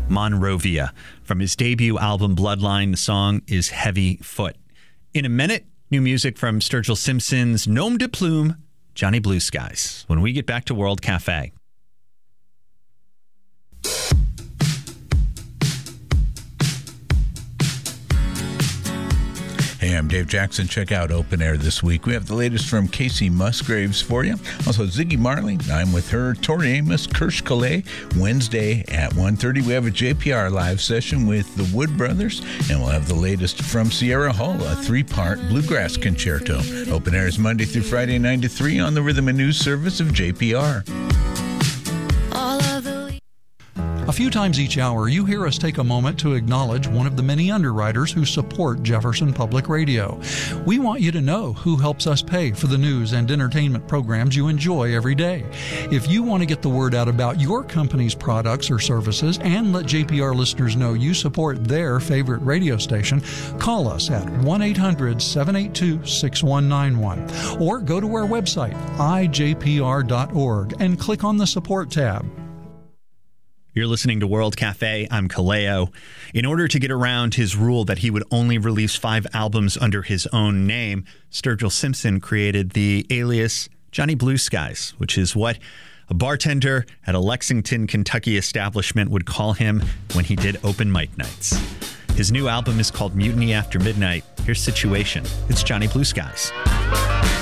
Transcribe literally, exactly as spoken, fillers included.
Monrovia. From his debut album, Bloodline, the song is Heavy Foot. In a minute, new music from Sturgill Simpson's Nom de Plume, Johnny Blue Skies, when we get back to World Cafe. Hey, I'm Dave Jackson. Check out Open Air this week. We have the latest from Casey Musgraves for you. Also, Ziggy Marley. I'm with her. Tori Amos, Kirsch Calais. Wednesday at one thirty, we have a J P R live session with the Wood Brothers. And we'll have the latest from Sierra Hull, a three-part bluegrass concerto. Open Air is Monday through Friday, nine to three on the Rhythm and News service of J P R. A few times each hour, you hear us take a moment to acknowledge one of the many underwriters who support Jefferson Public Radio. We want you to know who helps us pay for the news and entertainment programs you enjoy every day. If you want to get the word out about your company's products or services and let J P R listeners know you support their favorite radio station, call us at one eight hundred, seven eight two, six one nine one or go to our website, i j p r dot org, and click on the support tab. You're listening to World Cafe. I'm Kaleo. In order to get around his rule that he would only release five albums under his own name, Sturgill Simpson created the alias Johnny Blue Skies, which is what a bartender at a Lexington, Kentucky establishment would call him when he did open mic nights. His new album is called Mutiny After Midnight. Here's Situation. It's Johnny Blue Skies.